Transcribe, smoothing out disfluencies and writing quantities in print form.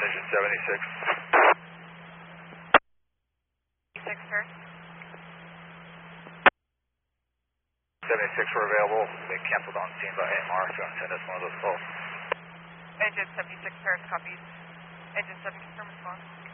Engine 76. 6, sir. 76 were available. They canceled on scene by AMR. If you want to send us one of those calls. Engine 76, sir, copies. Engine 76, response.